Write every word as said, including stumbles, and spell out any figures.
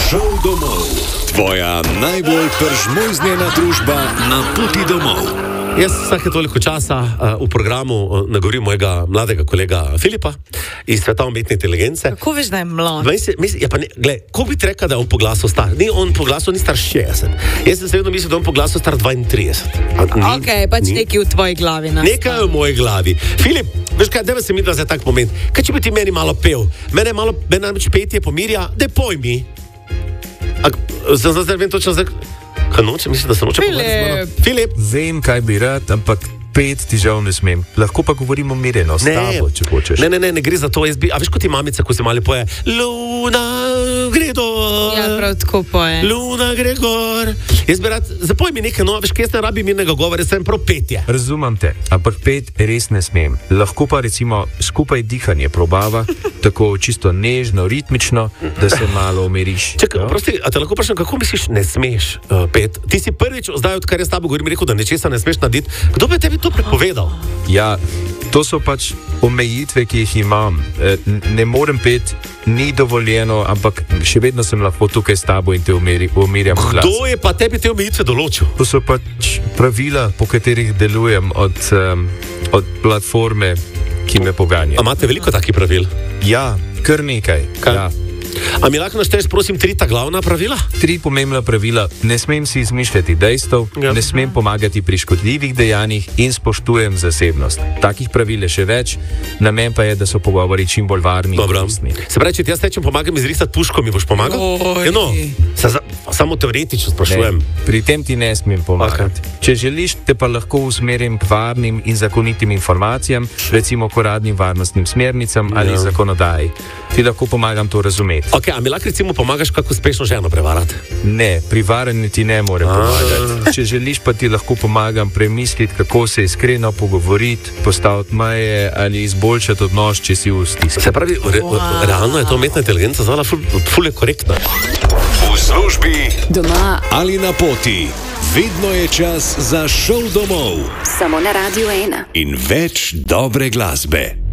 Šel domov. Tvoja najbolj peržmojznjena družba na poti domov. Jaz vsake toliko časa uh, v programu uh, nagovorim mojega mladega kolega Filipa iz sveta umetne inteligence. Kako veš, da je mlad? Ja, pa ne, gled, ko bi ti rekel, da je on po glasu star? Ni on po glasu, ni star šestdeset. Jaz sem se vedno mislil, da je on po glasu star dvaintrideset. Ni, ok, pač ni. nekaj v tvoji glavi. Nas. Nekaj v moji glavi. Filip, veš kaj, deva se mi da za tak moment. Kaj če bi ti meni malo pel? Mene malo, mene namreč petje pomirja, daj poj mi. Zdaj zdaj vem točno zdaj. Kaj noče, mislim, da se noče Filip. Filip. Vem, kaj bi rad, ampak pet ti žal ne smem. Lahko pa govorimo mireno, s tabo, če hočeš. Ne, ne, ne, ne gre za to. Jaz bi, a veš, kot ti mamica, ko se mali poje, Luna gre dol. Ja, prav tako poje. Luna gre gor. Jaz bi rad, zapoj mi nekaj, no, veš, kaj jaz ne rabim mirnega govora, jaz sem prav petje. Razumem te, ampak pet res ne smem. Lahko pa recimo skupaj dihanje probava, tako čisto nežno, ritmično, da se malo umiriš. Čakaj, no? Prosti, a te lahko vprašam, kako misliš, ne smeš, uh, pet? Ti si prvič, zdaj, odkar jaz s tabo govorim, rekel, da nečesa ne smeš narediti. Kdo bi tebi to prepovedal? Ja, to so pač omejitve, ki jih imam. Ne morem pet, ni dovoljeno, ampak še vedno sem lahko tukaj s tabo in te umiri, umirjam glas. Kdo je pa tebi te omejitve določil? To so pač pravila, po katerih delujem od, um, od platforme, ki me poganja. A imate veliko takih pravil? Ja, kar nekaj. Ja. A mi lahko našteješ, prosim, tri ta glavna pravila? Tri pomembna pravila. Ne smem si izmišljati dejstev, ja. Ne smem pomagati pri škodljivih dejanjih in spoštujem zasebnost. Takih pravil je še več, namen pa je, da so pogovori čim bolj varni. Dobro. Se pravi, če ti jaz tečem pomagam izrihtati puško, mi boš pomagal? Ja, no, sa, za, samo teoretično sprašujem. Ne, pri tem ti ne smem pomagati. Okay. Če želiš, te pa lahko usmerim k varnim in zakonitim informacijam, recimo k uradnim varnostnim smernicam ali ja. Zakonodaji. Ti lahko pomagam to razumeti. Ok, a mi lahko recimo pomagaš, kako uspešno ženo prevarati? Ne, pri varanju ti ne morem pomagati. Če želiš, pa ti lahko pomagam premisliti, kako se iskreno pogovoriti, postaviti meje ali izboljšati odnos, če si v stiski. Se pravi, re, wow. realno je to umetna inteligenca zvala ful, ful je korektna. V službi, doma ali na poti, vedno je čas za Šel domov. Samo na Radiu ena. In več dobre glasbe.